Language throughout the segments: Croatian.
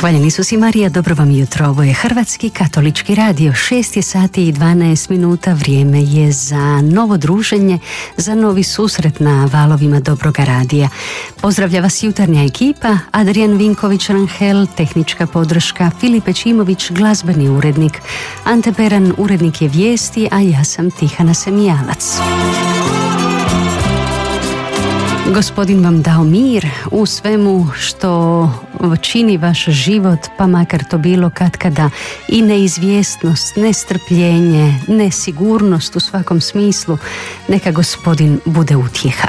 Hvaljen Isus i Marija, dobro vam jutro. Ovo je Hrvatski katolički radio. 6 je sati i 12 minuta. Vrijeme je za novo druženje, za novi susret na valovima Dobroga radija. Pozdravlja vas jutarnja ekipa, Adrijan Vinković-Ranhel, tehnička podrška, Filipe Čimović, glazbeni urednik, Ante Peran, urednik je vijesti, a ja sam Tihana Semijalac. Gospodin vam dao mir u svemu što čini vaš život, pa makar to bilo katkada i neizvjesnost, nestrpljenje, nesigurnost u svakom smislu. Neka Gospodin bude utjeha.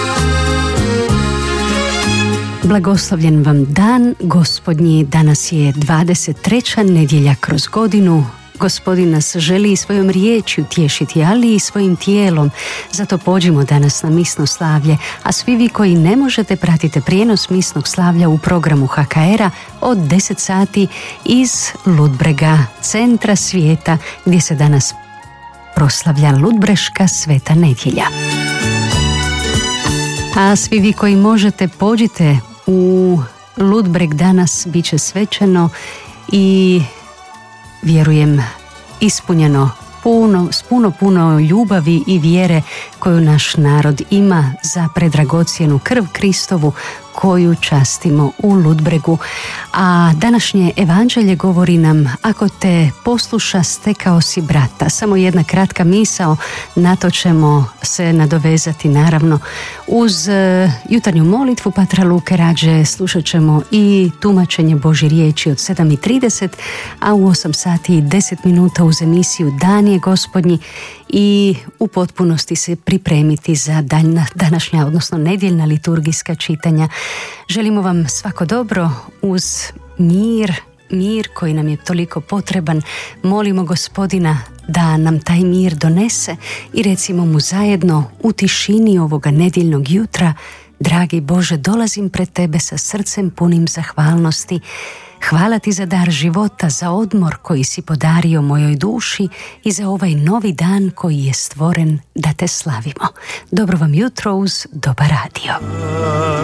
Blagoslovljen vam dan Gospodnji, danas je 23. nedjelja kroz godinu. Gospodin nas želi svojom riječju tješiti, ali i svojim tijelom. Zato pođimo danas na misno slavlje, a svi vi koji ne možete pratite prijenos misnog slavlja u programu HKR-a od 10 sati iz Ludbrega, centra svijeta, gdje se danas proslavlja Ludbreška sveta nedjelja. A svi vi koji možete, pođite u Ludbreg, danas bit će svečano i vjerujem ispunjeno s puno ljubavi i vjere koju naš narod ima za predragocjenu krv Kristovu koju častimo u Ludbregu. A današnje evanđelje govori nam: ako te posluša, stekao si brata. Samo jedna kratka misao, na to ćemo se nadovezati naravno uz jutarnju molitvu Patra Luke Rađe. Slušat ćemo i tumačenje Božje riječi od 7:30, a u 8 sati i 10 minuta uz emisiju Dan je Gospodnji i u potpunosti se pripremiti za današnja, odnosno nedjeljna liturgijska čitanja. Želimo vam svako dobro uz mir koji nam je toliko potreban. Molimo Gospodina da nam taj mir donese i recimo mu zajedno u tišini ovoga nedjeljnog jutra: dragi Bože, dolazim pred tebe sa srcem punim zahvalnosti. Hvala ti za dar života, za odmor koji si podario mojoj duši i za ovaj novi dan koji je stvoren da te slavimo. Dobro vam jutro uz Dobar radio.